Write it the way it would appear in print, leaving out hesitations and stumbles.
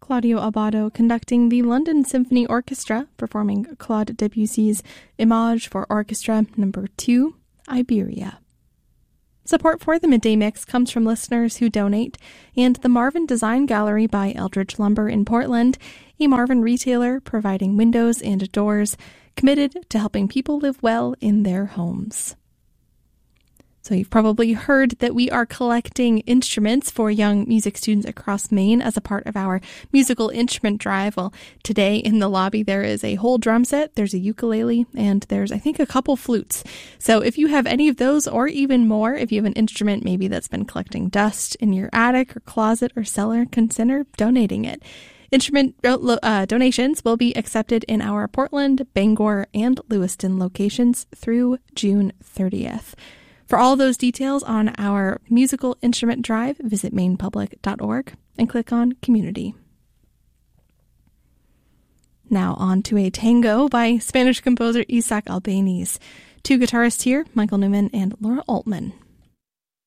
Claudio Abbado conducting the London Symphony Orchestra, performing Claude Debussy's Image for Orchestra No. 2, Iberia. Support for the Midday Mix comes from listeners who donate, and the Marvin Design Gallery by Eldridge Lumber in Portland, a Marvin retailer providing windows and doors, committed to helping people live well in their homes. So you've probably heard that we are collecting instruments for young music students across Maine as a part of our musical instrument drive. Well, today in the lobby there is a whole drum set, there's a ukulele, and there's, I think, a couple flutes. So if you have any of those or even more, if you have an instrument maybe that's been collecting dust in your attic or closet or cellar, consider donating it. Instrument donations will be accepted in our Portland, Bangor, and Lewiston locations through June 30th. For all those details on our musical instrument drive, visit mainepublic.org and click on Community. Now on to a tango by Spanish composer Isaac Albéniz. Two guitarists here, Michael Newman and Laura Altman.